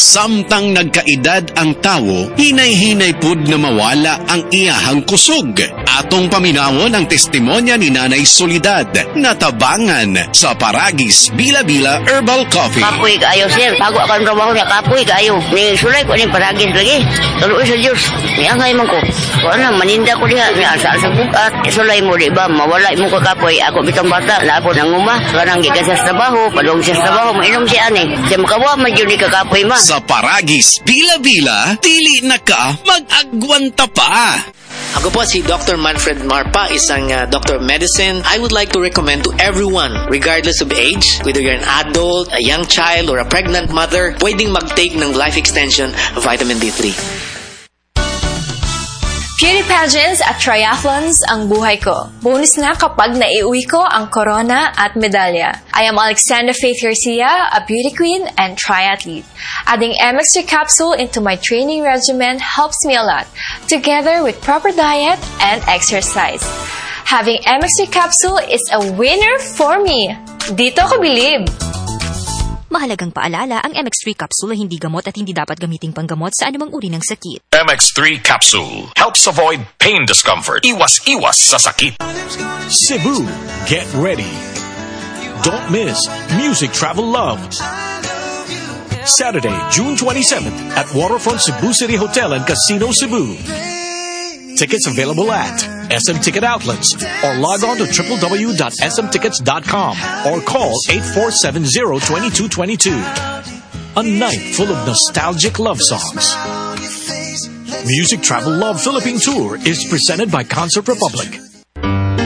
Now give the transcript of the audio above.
Samtang nagkaedad ang tawo, hinay-hinay pud na mawala ang iyahang kusog. Atong paminawon ang testimonya ni Nanay Soledad na tabangan sa Paragis Bila-Bila Herbal Coffee. Kapoy kaayo, sir. Bago ako ang trabaho niya, kapoy kaayo. Ni sulay ko ni Paragis lagi. Tuloy sa Diyos. Niangay man ko. Kung ano, maninda ko diha. Niasa sa bukat. Sulay mo, di ba? Mawala mo ko kapoy. Ako bitong bata. Lapo ng uma. Kanang gikas sa trabaho. Padong sa trabaho. Mainom siya ani. Siya makawa, magyuni ka kapoy ma. Sa Paragis Bila-Bila, dili na ka mag-agwanta pa. Ako po si Dr. Manfred Marpa, isang Doctor of Medicine. I would like to recommend to everyone, regardless of age, whether you're an adult, a young child, or a pregnant mother, pwedeng mag-take ng Life Extension Vitamin D3. Beauty pageants at triathlons ang buhay ko. Bonus na kapag naiuwi ko ang corona at medalya. I am Alexandra Faith Garcia, a beauty queen and triathlete. Adding MX3 capsule into my training regimen helps me a lot, together with proper diet and exercise. Having MX3 capsule is a winner for me. Dito ko believe. Mahalagang paalala, ang MX3 capsule ay hindi gamot at hindi dapat gamiting panggamot sa anumang uri ng sakit. MX3 capsule helps avoid pain discomfort. Iwas-iwas sa sakit. Cebu, get ready. Don't miss Music Travel Love. Saturday, June 27th at Waterfront Cebu City Hotel and Casino Cebu. Tickets available at SM Ticket Outlets or log on to www.smtickets.com or call 8470-2222. A night full of nostalgic love songs. Music Travel Love Philippine Tour is presented by Concert Republic.